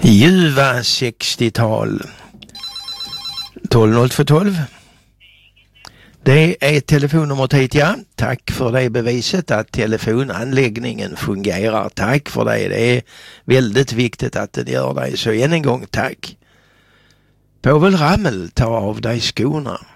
Ljuva 60-tal 12 Det är telefonnumret hit, ja. Tack för det beviset att telefonanläggningen fungerar. Tack för det. Det är väldigt viktigt att den gör det. Så än en gång tack. Povel Ramel, ta av dig skorna.